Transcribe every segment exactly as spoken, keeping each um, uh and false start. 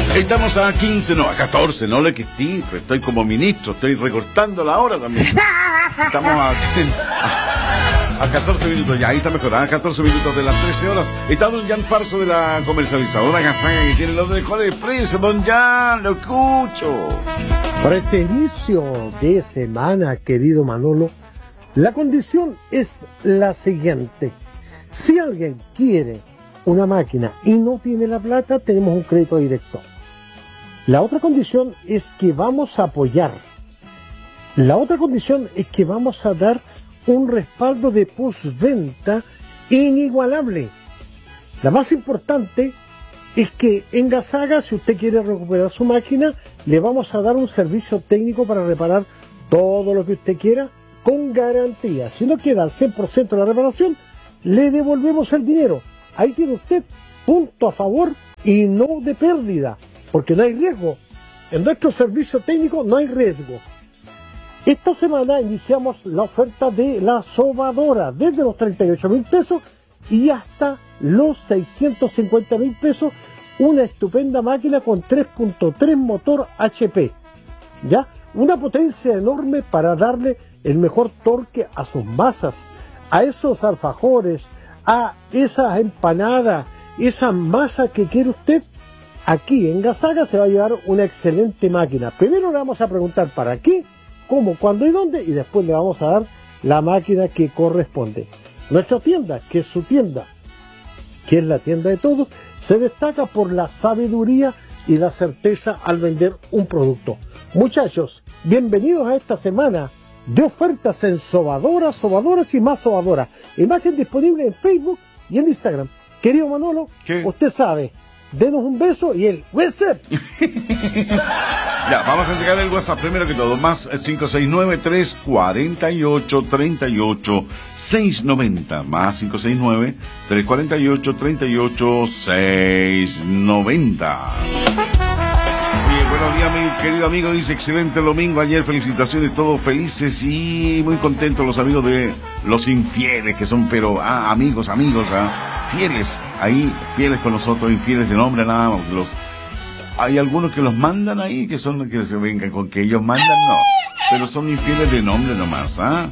Estamos a quince, no, a catorce, no le que estoy, estoy como ministro, estoy recortando la hora también. Estamos a, a, a catorce minutos, ya ahí está mejor, a catorce minutos de las trece horas. Está don Jan Farso de la comercializadora Gasaga, que tiene los mejores precios. Don Jan, lo escucho. Para este inicio de semana, querido Manolo, la condición es la siguiente. Si alguien quiere una máquina y no tiene la plata, tenemos un crédito directo. La otra condición es que vamos a apoyar. La otra condición es que vamos a dar un respaldo de postventa inigualable. La más importante es que en Gasaga, si usted quiere recuperar su máquina, le vamos a dar un servicio técnico para reparar todo lo que usted quiera con garantía. Si no queda al cien por ciento de la reparación, le devolvemos el dinero. Ahí tiene usted punto a favor y no de pérdida, porque no hay riesgo. En nuestro servicio técnico no hay riesgo. Esta semana iniciamos la oferta de la sobadora, desde los treinta y ocho mil pesos y hasta los seiscientos cincuenta mil pesos, una estupenda máquina con tres punto tres motor H P, ¿ya? Una potencia enorme para darle el mejor torque a sus masas, a esos alfajores, a esas empanadas, esa masa que quiere usted. Aquí en Gasaga se va a llevar una excelente máquina. Primero le vamos a preguntar para qué, cómo, cuándo y dónde, y después le vamos a dar la máquina que corresponde. Nuestra tienda, que es su tienda, que es la tienda de todos, se destaca por la sabiduría y la certeza al vender un producto. Muchachos, bienvenidos a esta semana de ofertas en sobadoras, sobadoras y más sobadoras. Imagen disponible en Facebook y en Instagram. Querido Manolo, ¿qué? Usted sabe, denos un beso y el WhatsApp. Ya, vamos a entregar el WhatsApp primero que todo. Más cinco seis nueve, tres cuatro ocho, tres ocho, seis nueve cero. Más cinco seis nueve, tres cuatro ocho, tres ocho, seis nueve cero. Buenos días, mi querido amigo. Dice, excelente domingo ayer, felicitaciones, todos felices y muy contentos los amigos de los infieles, que son, pero, ah, amigos, amigos, ah, fieles, ahí, fieles con nosotros, infieles de nombre nada más. Los, hay algunos que los mandan ahí, que son, que se vengan con que ellos mandan, no, pero son infieles de nombre nomás, ah.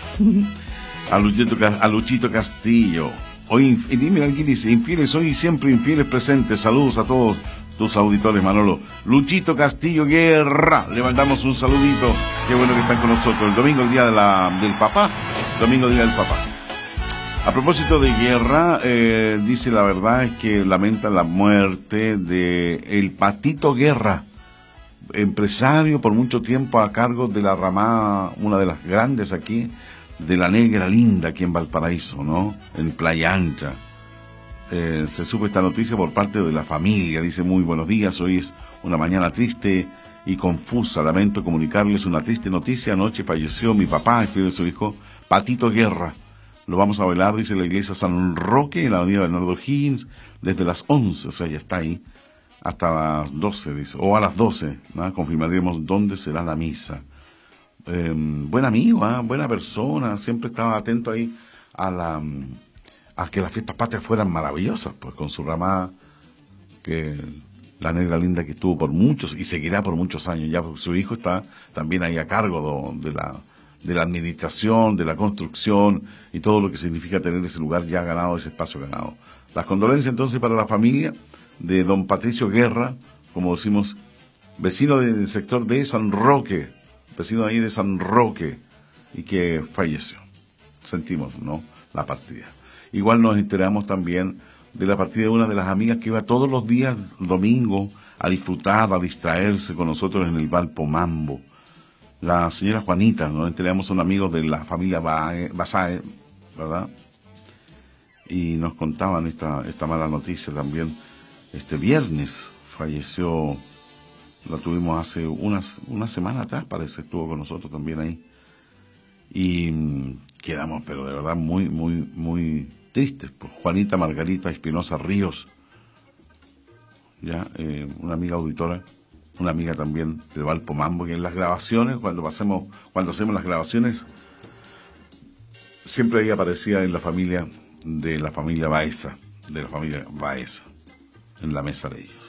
A Luchito, a Luchito Castillo. Hoy, y dime, aquí dice, infieles hoy y siempre infieles presentes. Saludos a todos tus auditores, Manolo. Luchito Castillo Guerra, le mandamos un saludito. Qué bueno que están con nosotros. El domingo, el día de la, del papá. Domingo, día del papá. A propósito de Guerra, eh, dice la verdad es que lamenta la muerte de el Patito Guerra, empresario por mucho tiempo a cargo de la ramada, una de las grandes aquí, de la Negra Linda, aquí en Valparaíso, ¿no? En Playa Ancha. Eh, se supo esta noticia por parte de la familia. Dice, muy buenos días, hoy es una mañana triste y confusa. Lamento comunicarles una triste noticia. Anoche falleció mi papá, escribe su hijo, Patito Guerra. Lo vamos a velar, dice la iglesia San Roque, en la avenida Bernardo Higgins, desde las once, o sea, ya está ahí, hasta las doce, dice, o a las doce, ¿no? Confirmaremos dónde será la misa. Eh, buen amigo, ¿eh? Buena persona, siempre estaba atento ahí a la a que las fiestas patrias fueran maravillosas, pues con su ramada, que la Negra Linda que estuvo por muchos y seguirá por muchos años. Ya su hijo está también ahí a cargo de, de la de la administración, de la construcción y todo lo que significa tener ese lugar ya ganado, ese espacio ganado. Las condolencias entonces para la familia de don Patricio Guerra, como decimos, vecino del sector de San Roque, vecino ahí de San Roque, y que falleció. Sentimos, ¿no?, la partida. Igual nos enteramos también de la partida de una de las amigas que iba todos los días, domingo, a disfrutar, a distraerse con nosotros en el Valpo Mambo. La señora Juanita, nos enteramos, son amigos de la familia Basae, ¿verdad? Y nos contaban esta, esta mala noticia también. Este viernes falleció, la tuvimos hace unas, una semana atrás, parece, estuvo con nosotros también ahí. Y quedamos, pero de verdad, muy, muy, muy tristes. Pues Juanita Margarita Espinosa Ríos, ya, eh, una amiga auditora, una amiga también del Valpo Mambo, que en las grabaciones, cuando pasemos, cuando hacemos las grabaciones, siempre ella aparecía en la familia de la familia Baeza, de la familia Baeza, en la mesa de ellos.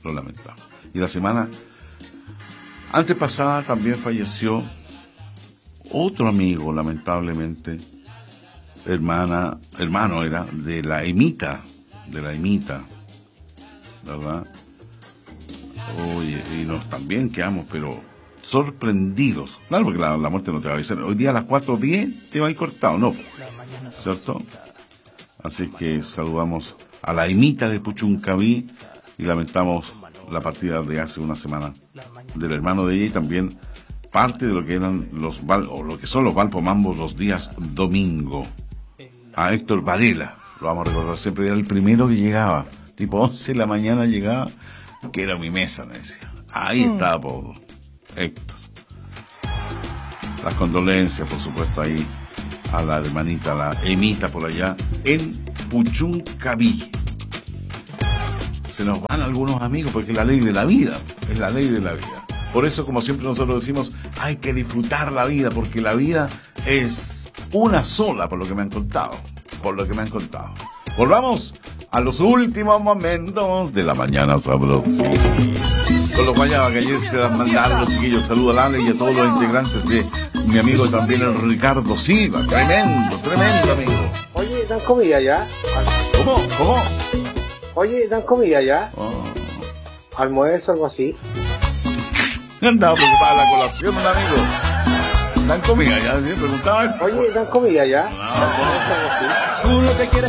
lo lamentamos. Y la semana antepasada también falleció otro amigo, lamentablemente, hermana, hermano era, de la Emita, de la Emita, ¿verdad? Oye, y nos también quedamos, pero sorprendidos. Claro, porque la, la muerte no te va a avisar. Hoy día a las cuatro diez te va a ir cortado, ¿no? ¿Cierto? Así que saludamos a la Emita de Puchuncaví y lamentamos la partida de hace una semana del hermano de ella y también parte de lo que eran los Val, o lo que son los Valpomambos los días domingo. A Héctor Varela, lo vamos a recordar siempre, era el primero que llegaba, tipo once de la mañana llegaba, que era mi mesa, me decía. Ahí mm. estaba todo, Héctor. Las condolencias, por supuesto, ahí a la hermanita, a la Emita por allá, en Puchuncaví. Se nos van algunos amigos porque es la ley de la vida, es la ley de la vida. Por eso, como siempre nosotros decimos, hay que disfrutar la vida, porque la vida es una sola, por lo que me han contado, por lo que me han contado. Volvamos a los últimos momentos de la mañana sabrosa. Con los guayabas que ayer se las mandaron los chiquillos. Saludo a Ale y a todos los integrantes de mi amigo también el Ricardo Silva. Tremendo, tremendo amigo. Oye, ¿dan comida ya? ¿Cómo? ¿Cómo? Oye, ¿dan comida ya? Oh. ¿Almuerzo, algo así? Andaba preocupada la colación, un amigo. ¿Dan comida ya? ¿Sí? Preguntaban. Oye, ¿dan comida ya? No, ¿Almuerzo, algo así? Tú lo que quieres